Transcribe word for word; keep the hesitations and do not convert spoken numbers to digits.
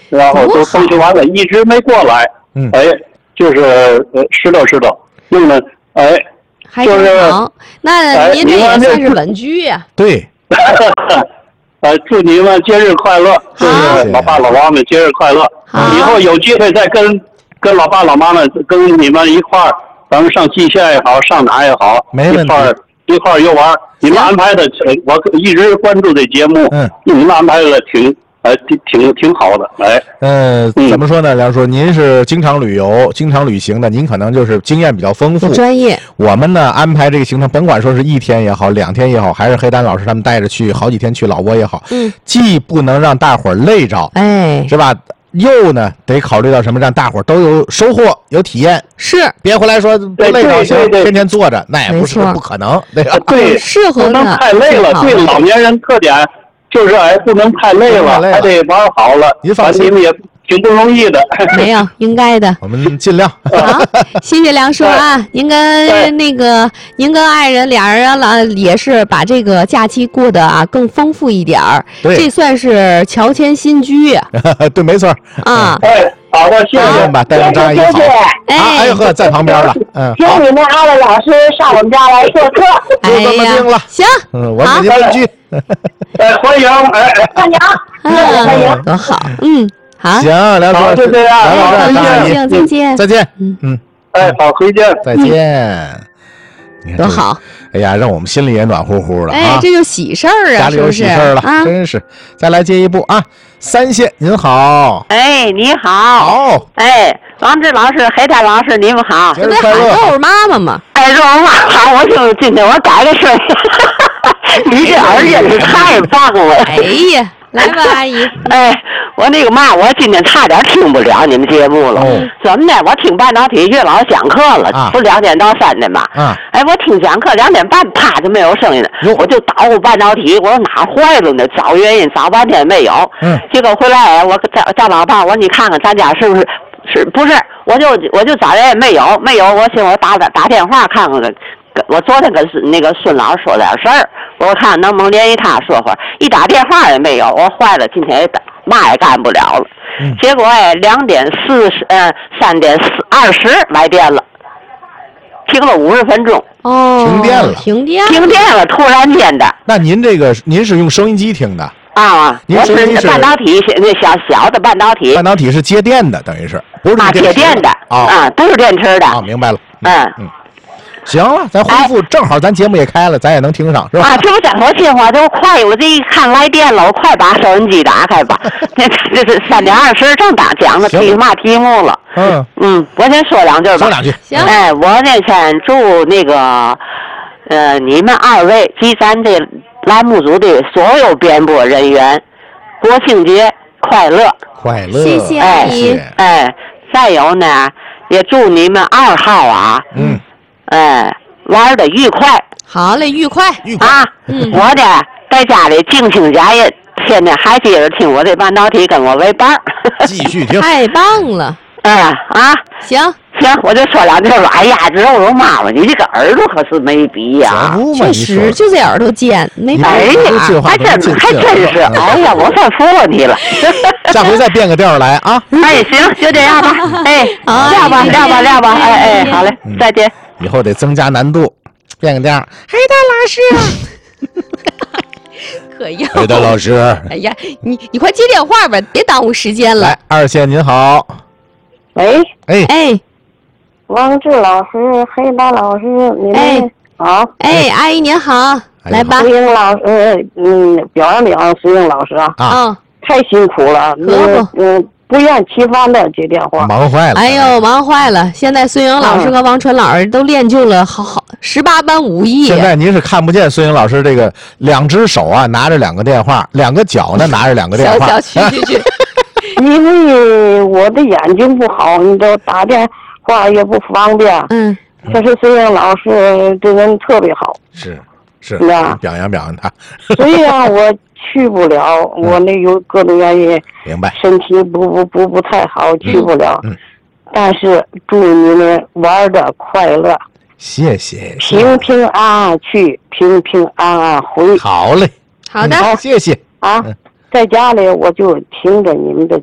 然后都分析完了，一直没过来。嗯，哎，就是呃，石头石头，弄的哎， 还真好。那您这也算是稳居呀。 对。 呃，祝你们节日快乐，就是老爸老妈们节日快乐。以后有机会再跟跟老爸老妈们跟你们一块儿，咱们上蓟县也好，上哪也好， 没问题， 一块儿一块儿游玩。你们安排的，我一直关注这节目，嗯，你们安排的挺呃挺挺挺好的，哎， 呃，怎么说呢，梁叔，您是经常旅游、经常旅行的，您可能就是经验比较丰富、 专业。 我们呢安排这个行程，甭管说是一天也好，两天也好，还是黑丹老师他们带着去好几天去老挝也好，嗯，既不能让大伙儿累着， 哎， 是吧？又呢得考虑到什么，让大伙儿都有收获、有体验。 是， 别回来说不累着行，天天坐着，那也不是不可能，对吧？ 对， 适合不能太累了。对老年人特点就是哎，不能太累了，还得玩好了。 您放心， 你们也挺不容易的。 没有，应该的。 我们尽量。 好，谢谢梁叔啊！您跟那个，您跟爱人俩人了，也是把这个假期过得啊更丰富一点儿。这算是乔迁新居呀。 对，没错。 啊。 哎，好的，谢谢吧，带上张阿姨好。哎，哎呦呵，在旁边了。嗯。 请你们二位老师上我们家来做客。 哎就这么定了。 行。 嗯，我给您邻居。 哎，欢迎，哎， 欢迎，欢迎， 多好，嗯，好， 行，梁叔， 就这样， 再见，再见， 再见，嗯嗯， 哎，好，回见， 再见。 多好！ 哎呀，让我们心里也暖乎乎的啊！ 哎，这就喜事儿啊， 家里有喜事儿了，真是。再来接一步啊，三线，您好。 哎，你好。 好。 哎，王志老师、黑丹老师，你们好。 节日快乐。 肉肉妈妈嘛。 哎，肉肉妈妈，我就今天我改个声。你这耳音是太棒了！ 哎呀，来吧，阿姨。 哎，我那个嘛，我今天差点听不了你们节目了。 哦、 怎么的？我听半导体岳老师讲课了， 啊、 不是两点到三点嘛？ 啊。 哎，我听讲课两点半，啪就没有声音了。我就捣鼓半导体，我说哪坏了呢？找原因，找半天没有。 嗯。 结果回来，我叫叫老爸，我说你看看咱家是不是是不是？我就我就找人没有没有，我寻我打打打电话看看。我昨天跟那个孙老师说点事儿，我看能不能联系他说会儿，一打电话也没有，我坏了，今天也嘛也干不了了。 嗯、 结果哎，两点四十，呃，三点四二十来电了，停了五十分钟。 哦， 停电了， 停电， 停电了，突然间的。 那您这个，您是用收音机听的？ 啊， 您我是半导体，那小小的半导体。 半导体是接电的，等于是不是啊？接电的啊， 啊，不是电池的。 啊，明白了。 嗯嗯。行了，咱恢复，正好咱节目也开了，咱也能听上，是吧？ 啊，这不讲我心话都快，我这一看来电了，我快把收音机打开吧。这这是三点二十正打讲的题嘛题目了。 嗯嗯，我先说两句吧。 说两句。 行。 哎，我呢先祝那个呃你们二位及咱这栏目组的所有编播人员，国庆节快乐！ 快乐！ 谢谢阿姨。 哎，再有呢，也祝你们二号啊。 嗯。 哎，玩的愉快， 好嘞，愉快， 愉快啊！ 嗯， 我呢在家里静听家业，天天还接着听我这半导体，跟我为伴儿， 继续听， 太棒了！ 哎啊， 行行，我就说两句吧。哎呀，这肉肉妈妈，你这个耳朵可是没比呀， 确实就这耳朵尖，没办法。哎呀，还真还真是，哎呀，我算服了你了。 下回再变个调来啊！ 哎，行，就这样吧。哎，撂吧，撂吧，撂吧。哎哎，好嘞，再见。 以后得增加难度，变个调。 黑丹老师，可以。 黑丹老师， 哎呀，你你快接电话吧，别耽误时间了。 来，二线您好。 喂。 哎哎， 王志老师，黑丹老师，你们好。 哎，阿姨您好，来吧。 石英老师，嗯，表扬表扬石英老师啊。 啊。 太辛苦了，嗯嗯。不厌其烦的接电话， 忙坏了。 哎呦，忙坏了！现在孙颖老师和王春老师都练就了好好十八般武艺。 现在您是看不见孙颖老师这个两只手啊拿着两个电话，两个脚呢拿着两个电话。 小小去去去。 因为我的眼睛不好，你都打电话也不方便。 嗯。 可是孙颖老师这人特别好。 是是。 那表扬表扬他。 虽然我去不了，我那有各种原因， 明白， 身体不不不不太好，去不了。 嗯， 但是祝你们玩的快乐， 谢谢， 平平安安去，平平安安回。 好嘞， 好的， 谢谢啊，在家里我就听着你们的